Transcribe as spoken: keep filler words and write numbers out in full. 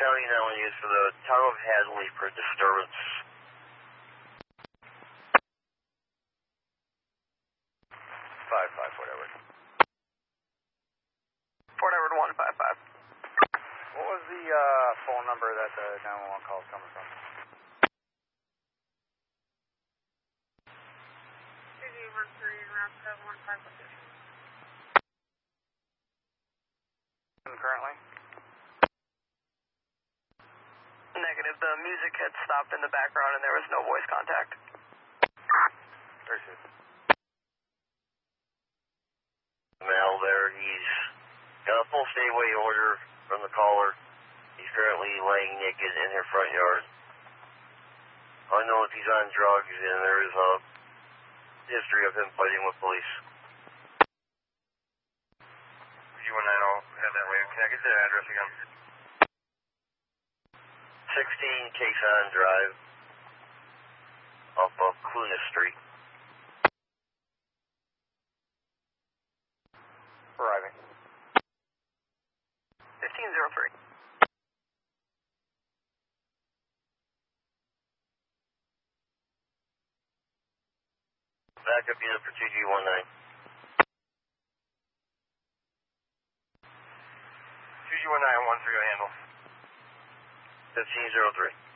County now used for the town of Hadley for disturbance. Five five Fort Edward. Fort Edward one five five. What was the uh, phone number that the nine one one call is coming from? two zero one three around seven one five location. Currently? Negative. The music had stopped in the background and there was no voice contact. Very good. Male there, he's got a full stay away order from the caller. He's currently laying naked in her front yard. Unknown if he's on drugs, and there is a history of him fighting with police. You and I don't have that radio. Can I get the address again? sixteen Quezon Drive, off of Clunas Street. Arriving. fifteen oh three. Backup unit for two G one nine. two G one nine one three oh handle. fifteen oh three.